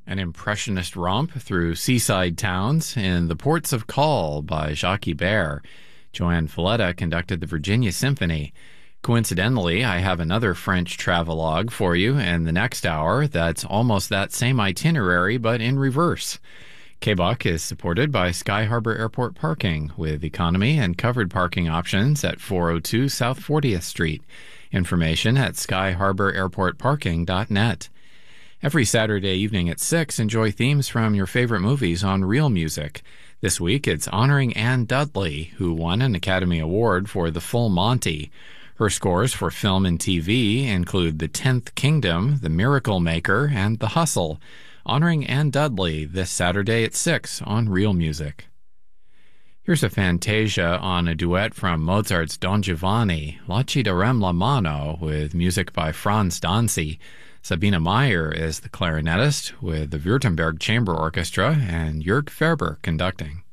An impressionist romp through seaside towns in The Ports of Call by Jacques Ibert. Joanne Falletta conducted the Virginia Symphony. Coincidentally, I have another French travelogue for you in the next hour that's almost that same itinerary, but in reverse. KBUK is supported by Sky Harbor Airport Parking, with economy and covered parking options at 402 South 40th Street. Information at skyharbораirportparking.net. Every Saturday evening at 6, enjoy themes from your favorite movies on Real Music. This week, it's honoring Anne Dudley, who won an Academy Award for The Full Monty. Her scores for film and TV include The 10th Kingdom, The Miracle Maker, and The Hustle. Honoring Anne Dudley this Saturday at 6 on Real Music. Here's a fantasia on a duet from Mozart's Don Giovanni, La ci darem la mano, with music by Franz Danzi. Sabina Meyer is the clarinetist, with the Württemberg Chamber Orchestra and Jörg Ferber conducting.